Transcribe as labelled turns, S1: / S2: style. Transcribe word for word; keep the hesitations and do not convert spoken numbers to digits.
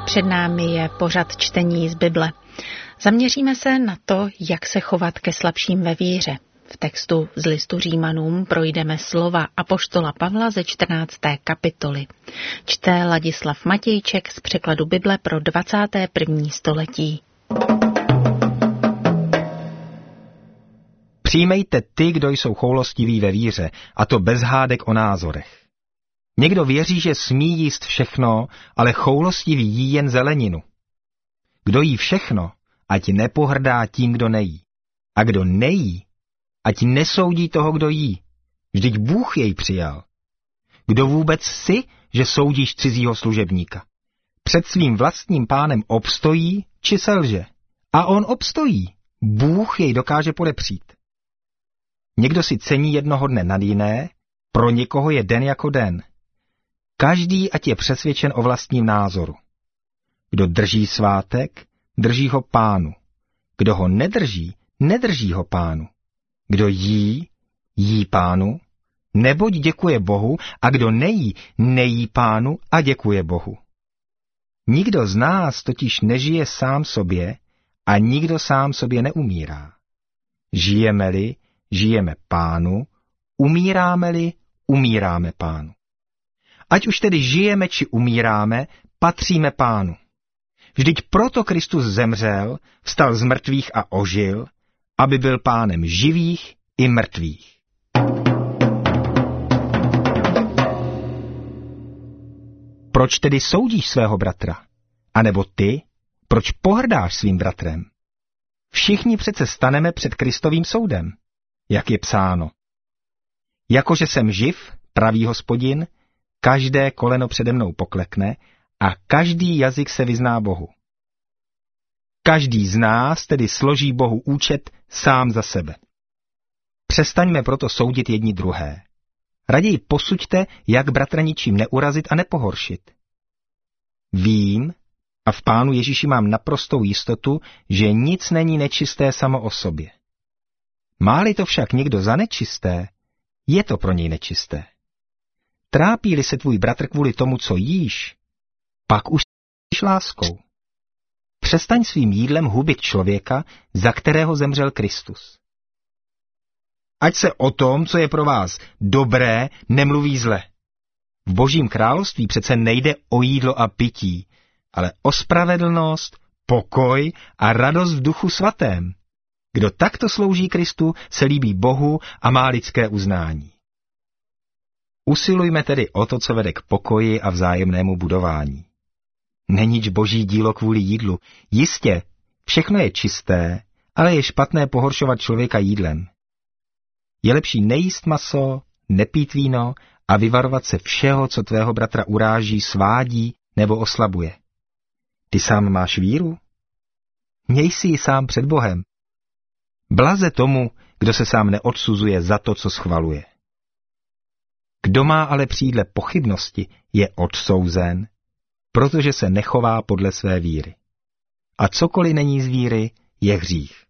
S1: Před námi je pořad čtení z Bible. Zaměříme se na to, jak se chovat ke slabším ve víře. V textu z listu Římanům projdeme slova apoštola Pavla ze čtrnácté kapitoly. Čte Ladislav Matějček z překladu Bible pro dvacáté první století.
S2: Přijmejte ty, kdo jsou choulostiví ve víře, a to bez hádek o názorech. Někdo věří, že smí jíst všechno, ale choulostivý jí jen zeleninu. Kdo jí všechno, ať nepohrdá tím, kdo nejí. A kdo nejí, ať nesoudí toho, kdo jí. Vždyť Bůh jej přijal. Kdo vůbec jsi, že soudíš cizího služebníka? Před svým vlastním pánem obstojí, či selže? A on obstojí. Bůh jej dokáže podepřít. Někdo si cení jednoho dne nad jiné, pro někoho je den jako den. Každý ať je přesvědčen o vlastním názoru. Kdo drží svátek, drží ho pánu. Kdo ho nedrží, nedrží ho pánu. Kdo jí, jí pánu, neboť děkuje Bohu, a kdo nejí, nejí pánu a děkuje Bohu. Nikdo z nás totiž nežije sám sobě a nikdo sám sobě neumírá. Žijeme-li, žijeme pánu, umíráme-li, umíráme pánu. Ať už tedy žijeme či umíráme, patříme pánu. Vždyť proto Kristus zemřel, vstal z mrtvých a ožil, aby byl pánem živých i mrtvých. Proč tedy soudíš svého bratra? A nebo ty, proč pohrdáš svým bratrem? Všichni přece staneme před Kristovým soudem, jak je psáno. Jakože jsem živ, pravý Hospodin, každé koleno přede mnou poklekne a každý jazyk se vyzná Bohu. Každý z nás tedy složí Bohu účet sám za sebe. Přestaňme proto soudit jedni druhé. Raději posuďte, jak bratra ničím neurazit a nepohoršit. Vím, a v Pánu Ježíši mám naprostou jistotu, že nic není nečisté samo o sobě. Má-li to však někdo za nečisté, je to pro něj nečisté. Trápí-li se tvůj bratr kvůli tomu, co jíš, pak už jsi láskou. Přestaň svým jídlem hubit člověka, za kterého zemřel Kristus. Ať se o tom, co je pro vás dobré, nemluví zle. V Božím království přece nejde o jídlo a pití, ale o spravedlnost, pokoj a radost v Duchu Svatém. Kdo takto slouží Kristu, se líbí Bohu a má lidské uznání. Usilujme tedy o to, co vede k pokoji a vzájemnému budování. Neníč boží dílo kvůli jídlu. Jistě, všechno je čisté, ale je špatné pohoršovat člověka jídlem. Je lepší nejíst maso, nepít víno a vyvarovat se všeho, co tvého bratra uráží, svádí nebo oslabuje. Ty sám máš víru? Měj si ji sám před Bohem. Blaze tomu, kdo se sám neodsuzuje za to, co schvaluje. Kdo má ale při jídle pochybnosti, je odsouzen, protože se nechová podle své víry. A cokoliv není z víry, je hřích.